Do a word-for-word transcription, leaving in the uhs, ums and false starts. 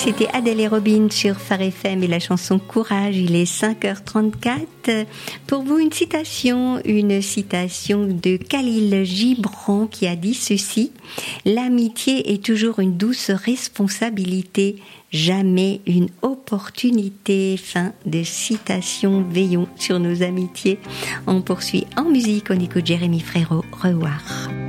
C'était Adèle et Robin sur Phare F M et la chanson Courage. Il est cinq heures trente-quatre. Pour vous, une citation, une citation de Khalil Gibran qui a dit ceci: l'amitié est toujours une douce responsabilité, jamais une opportunité. Fin de citation. Veillons sur nos amitiés. On poursuit en musique. On écoute Jérémy Frérot. Revoir.